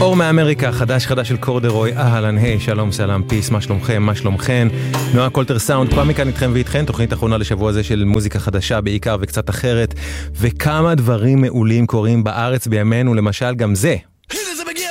אור מאמריקה, חדש של קורדרוי, אהלן, היי, שלום, סלם, פיס, מה שלומכם, מה שלומכן? נועה קולטר סאונד, כבר מכאן איתכם ואיתכן, תוכנית אחרונה לשבוע הזה של מוזיקה חדשה בעיקר וקצת אחרת, וכמה דברים מעולים קורים בארץ בימינו, למשל גם זה,